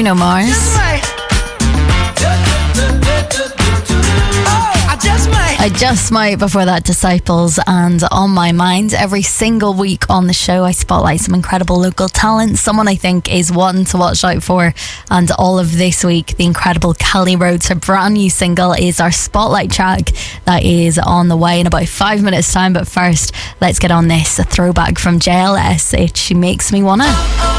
Bruno Mars. I Just Might. Before that, Disciples and On My Mind. Every single week on the show, I spotlight some incredible local talent, someone I think is one to watch out for. And all of this week, the incredible Kelly Rhodes, her brand new single, is our spotlight track that is on the way in about 5 minutes time. But first, let's get on this, a throwback from JLS. She Makes Me Wanna.